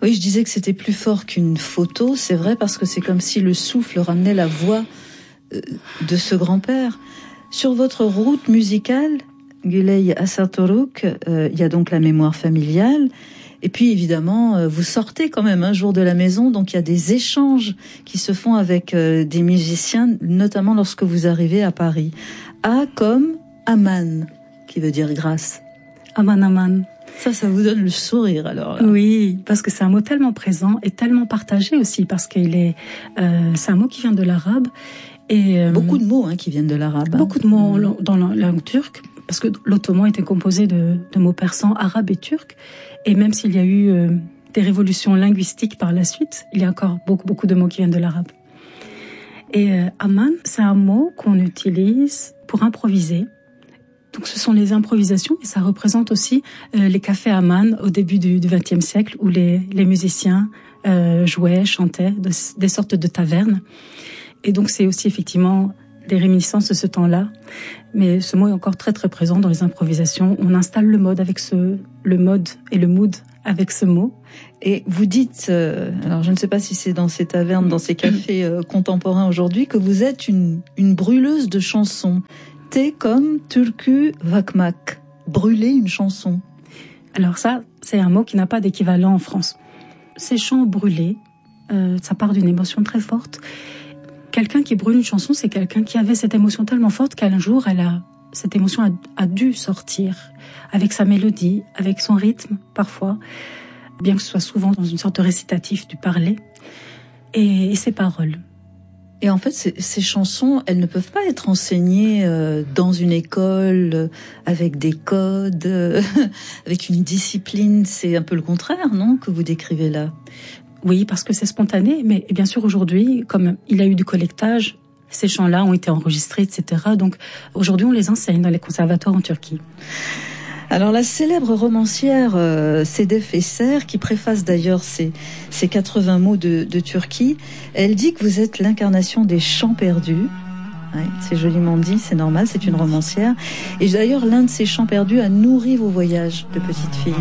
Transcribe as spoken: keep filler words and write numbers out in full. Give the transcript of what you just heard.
Oui, je disais que c'était plus fort qu'une photo, c'est vrai, parce que c'est comme si le souffle ramenait la voix de ce grand-père. Sur votre route musicale, Gülay Asartoruk, euh, il y a donc la mémoire familiale, et puis évidemment, euh, vous sortez quand même un jour de la maison, donc il y a des échanges qui se font avec euh, des musiciens, notamment lorsque vous arrivez à Paris. A comme Aman, qui veut dire grâce. Aman Aman. Ça, ça vous donne le sourire alors là. Oui, parce que c'est un mot tellement présent et tellement partagé aussi, parce qu'il est, euh, c'est un mot qui vient de l'arabe. Et euh, beaucoup de mots hein, qui viennent de l'arabe. Beaucoup de mots mmh. dans la langue turque, parce que l'ottoman était composé de, de mots persans, arabes et turcs. Et même s'il y a eu euh, des révolutions linguistiques par la suite, il y a encore beaucoup, beaucoup de mots qui viennent de l'arabe. Et euh, Aman, c'est un mot qu'on utilise pour improviser. Donc ce sont les improvisations, et ça représente aussi euh, les cafés Aman au début du vingtième siècle, où les, les musiciens euh, jouaient, chantaient, de, des sortes de tavernes. Et donc c'est aussi effectivement des réminiscences de ce temps-là. Mais ce mot est encore très très présent dans les improvisations. On installe le mode avec ce, le mode et le mood avec ce mot. Et vous dites, euh, alors je ne sais pas si c'est dans ces tavernes, dans ces cafés euh, contemporains aujourd'hui, que vous êtes une, une brûleuse de chansons. T comme türkü vakmak, brûler une chanson. Alors ça, c'est un mot qui n'a pas d'équivalent en France. Ces chants brûlés, euh, ça part d'une émotion très forte. Quelqu'un qui brûle une chanson, c'est quelqu'un qui avait cette émotion tellement forte qu'un jour, elle a, cette émotion a, a dû sortir avec sa mélodie, avec son rythme parfois, bien que ce soit souvent dans une sorte de récitatif du parler, et, et ses paroles. Et en fait, ces, ces chansons, elles ne peuvent pas être enseignées euh, dans une école euh, avec des codes, euh, avec une discipline. C'est un peu le contraire, non, que vous décrivez là? Oui, parce que c'est spontané, mais bien sûr aujourd'hui, comme il y a eu du collectage, ces chants-là ont été enregistrés, et cetera. Donc aujourd'hui, on les enseigne dans les conservatoires en Turquie. Alors la célèbre romancière euh, Sedef Eser, qui préface d'ailleurs ces, ces quatre-vingts mots de, de Turquie, elle dit que vous êtes l'incarnation des chants perdus. Ouais, c'est joliment dit, c'est normal, c'est une romancière. Et d'ailleurs, l'un de ces chants perdus a nourri vos voyages de petite fille.